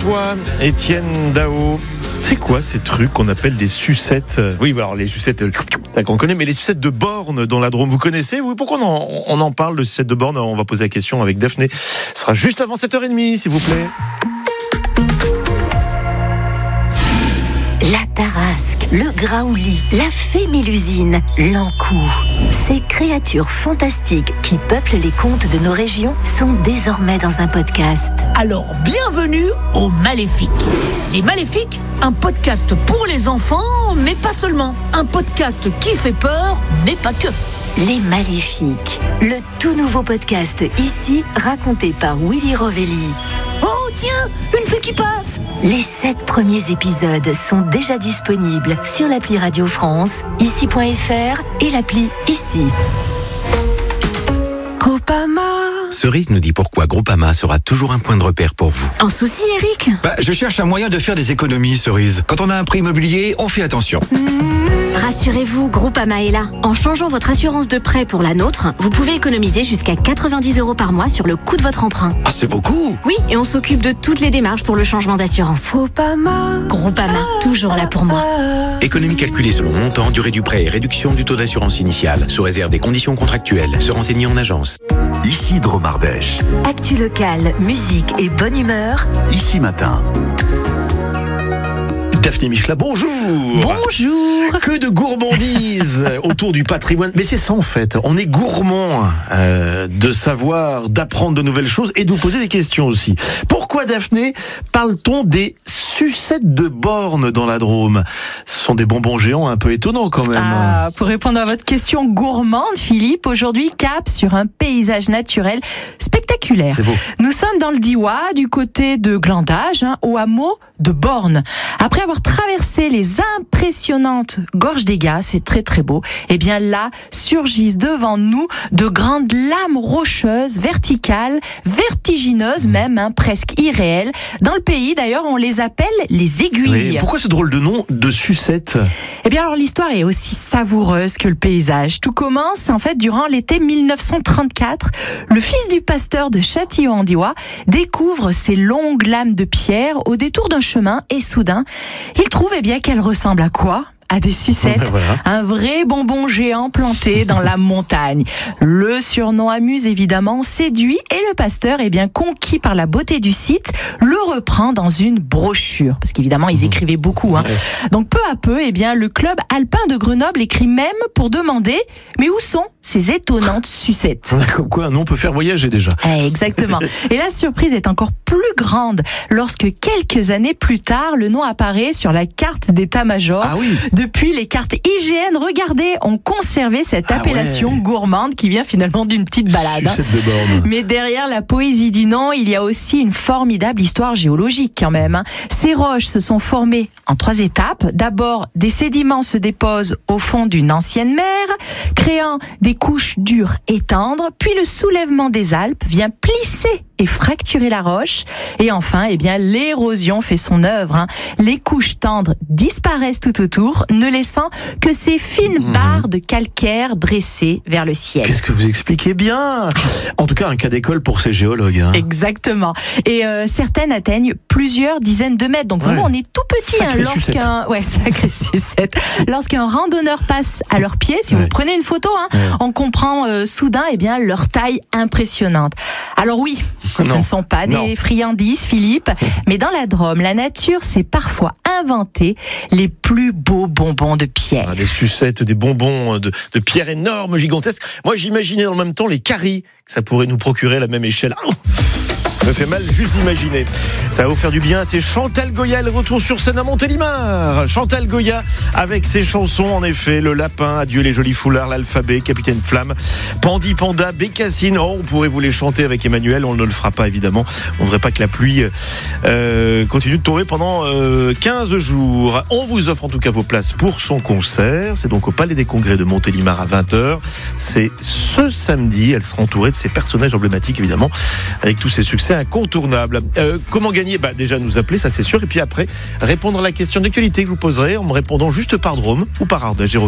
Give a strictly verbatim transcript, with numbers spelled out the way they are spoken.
toi, Étienne Dao. C'est quoi ces trucs qu'on appelle des sucettes ? Oui, alors les sucettes, on connaît, mais les sucettes de borne dans la Drôme, vous connaissez ? Oui, pourquoi on en, on en parle de sucettes de borne ? On va poser la question avec Daphné. Ce sera juste avant sept heures trente, s'il vous plaît. La Tarasque, le Graouli, la fée Mélusine, l'Ankou. Ces créatures fantastiques qui peuplent les contes de nos régions sont désormais dans un podcast. Alors, bienvenue aux Maléfiques. Les Maléfiques, un podcast pour les enfants, mais pas seulement. Un podcast qui fait peur, mais pas que. Les Maléfiques, le tout nouveau podcast ici, raconté par Willy Rovelli. Oh tiens, une fée qui passe. Les sept premiers épisodes sont déjà disponibles sur l'appli Radio France, ici point f r et l'appli Ici. Groupama. Cerise nous dit pourquoi Groupama sera toujours un point de repère pour vous. Un souci, Eric ? Bah, je cherche un moyen de faire des économies, Cerise. Quand on a un prêt immobilier, on fait attention. Rassurez-vous, Groupama est là. En changeant votre assurance de prêt pour la nôtre, vous pouvez économiser jusqu'à quatre-vingt-dix euros par mois sur le coût de votre emprunt. Ah, c'est beaucoup. Oui, et on s'occupe de toutes les démarches pour le changement d'assurance. Groupama. Groupama, toujours là pour moi. Économie calculée selon montant, durée du prêt et réduction du taux d'assurance initiale, sous réserve des conditions contractuelles. Se renseigner en agence. Ici Drôme Ardèche. Actu locale, musique et bonne humeur. Ici Matin. Daphné Michela, bonjour. Bonjour. Que de gourmandise autour du patrimoine. Mais c'est ça en fait, on est gourmand euh, de savoir, d'apprendre de nouvelles choses et de vous poser des questions aussi. Pourquoi, Daphné, parle-t-on des sucettes de borne dans la Drôme ? Ce sont des bonbons géants un peu étonnants quand même. Ah, pour répondre à votre question gourmande, Philippe, aujourd'hui cap sur un paysage naturel spectaculaire. C'est beau. Nous sommes dans le Diois, du côté de Glandage, hein, au hameau de Borne. Après avoir traversé les impressionnantes gorges des Gats, c'est très très beau, et bien là surgissent devant nous de grandes lames rocheuses, verticales, vertigineuses même, hein, presque irréelles. Dans le pays d'ailleurs, on les appelle les aiguilles. Oui, pourquoi ce drôle de nom de sucette ? Eh bien alors l'histoire est aussi savoureuse que le paysage. Tout commence en fait durant l'été mille neuf cent trente-quatre. Le fils du pasteur de Châtillon-en-Diois découvre ces longues lames de pierre au détour d'un chemin et soudain, il trouve eh bien qu'elles ressemblent à quoi ? À des sucettes, voilà. Un vrai bonbon géant planté dans la montagne. Le surnom amuse évidemment, séduit et le pasteur, eh bien conquis par la beauté du site, le reprend dans une brochure. Parce qu'évidemment, ils écrivaient beaucoup. Hein. Donc peu à peu, eh bien le club alpin de Grenoble écrit même pour demander, mais où sont ces étonnantes sucettes ? Comme quoi un nom peut faire voyager déjà. Eh, exactement. Et la surprise est encore plus grande lorsque quelques années plus tard, le nom apparaît sur la carte d'état-major. Ah oui. Depuis, les cartes I G N, regardez, ont conservé cette Ah appellation ouais. gourmande qui vient finalement d'une petite balade. Sucette de borne. Mais derrière la poésie du nom, il y a aussi une formidable histoire géologique quand même. Hein. Ces roches se sont formées en trois étapes. D'abord, des sédiments se déposent au fond d'une ancienne mer, créant des couches dures et tendres. Puis le soulèvement des Alpes vient plisser et fracturer la roche. Et enfin, eh bien, l'érosion fait son œuvre. Hein. Les couches tendres disparaissent tout autour, ne laissant que ces fines mmh. barres de calcaire dressées vers le ciel. Qu'est-ce que vous expliquez bien ? En tout cas, un cas d'école pour ces géologues. Hein. Exactement. Et euh, certaines atteignent plusieurs dizaines de mètres. Donc vraiment, ouais. on est tout petit. Hein, lorsqu'un, ouais, sacré sucette. Lorsqu'un randonneur passe à leurs pieds, si ouais. vous prenez une photo, hein, ouais. on comprend euh, soudain, eh bien, leur taille impressionnante. Alors oui, ce non. ne sont pas non. des friandises, Philippe, mais dans la Drôme, la nature s'est parfois inventée les plus beaux bonbons de pierre. Ah, des sucettes, des bonbons de, de pierre énormes, gigantesques. Moi, j'imaginais en même temps les caries que ça pourrait nous procurer à la même échelle. Ah, ça me fait mal juste d'imaginer. Ça va vous faire du bien. C'est Chantal Goya, le retour sur scène à Montélimar. Chantal Goya avec ses chansons, en effet, Le Lapin, Adieu les jolis foulards, L'Alphabet, Capitaine Flamme, Pandi Panda, Bécassine. Oh, on pourrait vous les chanter avec Emmanuel. On ne le fera pas, évidemment. On ne voudrait pas que la pluie euh, continue de tomber pendant euh, quinze jours. On vous offre en tout cas vos places pour son concert. C'est donc au Palais des Congrès de Montélimar à vingt heures. C'est ce samedi. Elle sera entourée de ses personnages emblématiques, évidemment, avec tous ses succès incontournable. Euh, comment gagner ? Bah, déjà nous appeler, ça c'est sûr, et puis après répondre à la question d'actualité que je vous poserai en me répondant juste par Drôme ou par Ardèche.